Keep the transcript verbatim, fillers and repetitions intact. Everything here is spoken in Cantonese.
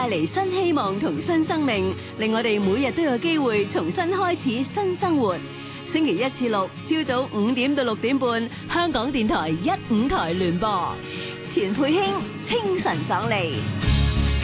帶嚟新希望同新生命，令我哋每日都有機會重新開始新生活。星期一至六朝早五點到六點半，香港電台一五台聯播，錢佩卿清晨爽利。